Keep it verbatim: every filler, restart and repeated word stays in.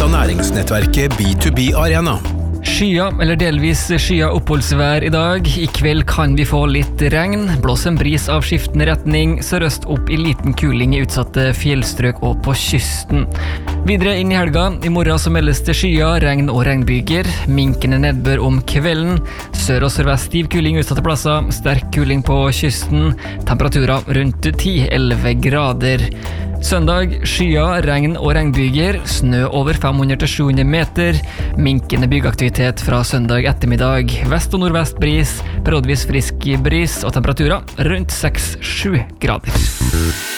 av næringsnettverket B to B Arena. Skya, eller delvis skya oppholdsvær i dag. I kveld kan vi få litt regn. Blås en bris av skiftende retning, sørøst opp i liten kuling i utsatte fjellstrøk og på kysten. Videre inn i helga. I morgen så meldes det skya, regn og regnbyger. Minkende nedbør om kvelden. Sør og sørvest stiv kuling utsatte plasser. Sterk kuling på kysten. Temperaturer rundt ti til elleve grader. Søndag, skya, regn og regnbyger, snø over fem hundre til sju hundre meter, minkende bygeaktivitet fra søndag ettermiddag, vest og nordvest bris, periodvis frisk bris og temperaturer rundt seks til sju grader.